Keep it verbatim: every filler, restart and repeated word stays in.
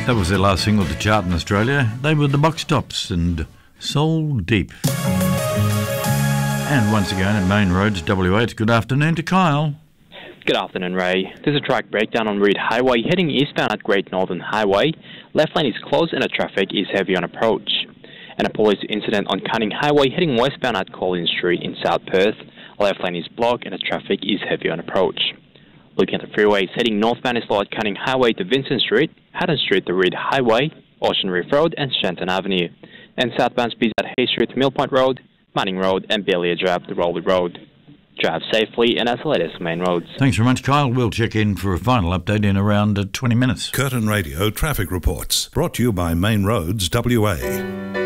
That was their last single to chart in Australia. They were the Box Tops and Soul Deep. And once again at Main Roads, W A, it's good afternoon to Kyle. Good afternoon, Ray. There's a track breakdown on Reed Highway heading eastbound at Great Northern Highway. Left lane is closed and the traffic is heavy on approach. And a police incident on Cunning Highway heading westbound at Collins Street in South Perth. Left lane is blocked and the traffic is heavy on approach. Looking at the freeways, heading northbound is slow at Cunning Highway to Vincent Street, Haddon Street to Reed Highway, Ocean Reef Road and Shenton Avenue. And southbound speeds at Hay Street to Mill Point Road, Manning Road and Bailey Drive to Rowley Road. Drive safely and as the latest Main Roads. Thanks very much, Kyle. We'll check in for a final update in around uh, twenty minutes. Curtin Radio Traffic Reports, brought to you by Main Roads W A.